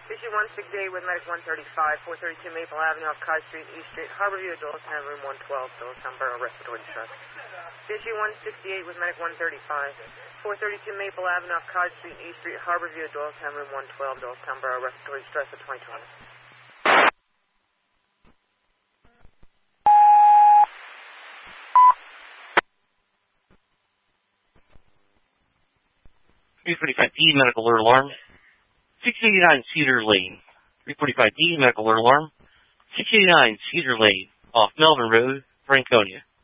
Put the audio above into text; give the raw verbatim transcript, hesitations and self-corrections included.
Issue one sixty-eight with Medic one thirty-five, four thirty-two Maple Avenue off Cottage Street, East Street, Harborview, Doylestown, room one twelve, Doylestown Borough Respiratory Distress. Issue one sixty-eight with Medic one thirty-five, four thirty-two Maple Avenue off Cottage Street, East Street, Harborview, Doylestown, room one twelve, Doylestown Borough Respiratory Distress at twenty twenty. three forty-five D medical alert alarm. six eighty-nine Cedar Lane. three forty-five D medical alert alarm. six eighty-nine Cedar Lane off Melvin Road, Franconia.